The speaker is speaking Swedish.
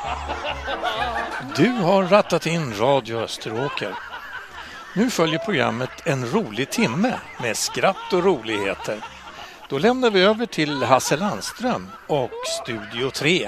Du har rattat in Radio Österåker. Nu följer programmet En rolig timme med skratt och roligheter. Då lämnar vi över till Hasse Landström och Studio 3.